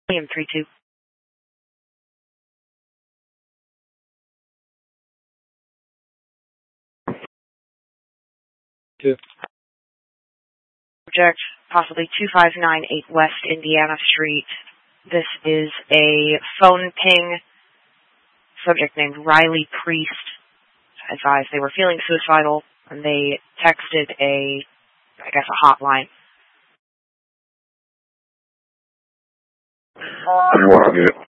William 32. Subject, possibly 2598 West Indiana Street. This is a phone ping. Subject named Riley Priest. Advised they were feeling suicidal, and they texted a hotline. What do you want to get?